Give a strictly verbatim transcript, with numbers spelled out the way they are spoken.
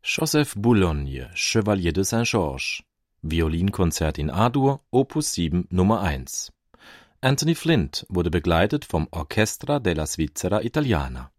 Joseph Boulogne, Chevalier de Saint-Georges. Violinkonzert in A-Dur, Opus sieben, Nummer eins. Anthony Flint wurde begleitet vom Orchestra della Svizzera Italiana.